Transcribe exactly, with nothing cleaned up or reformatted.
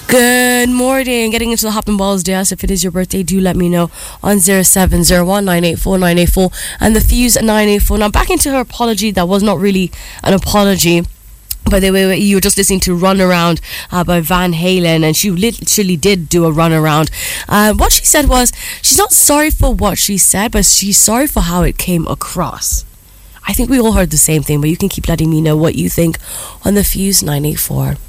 Good morning. Getting into the Hop and Balls Deas. If it is your birthday, do let me know on zero seven zero one nine eight four nine eight four and the Fuse nine eight four. Now back into her apology that was not really an apology. By the way, you were just listening to Run Around uh, by Van Halen, and she literally did do a run around. Uh, what she said was, she's not sorry for what she said, but she's sorry for how it came across. I think we all heard the same thing, but you can keep letting me know what you think on the Fuse nine eight four.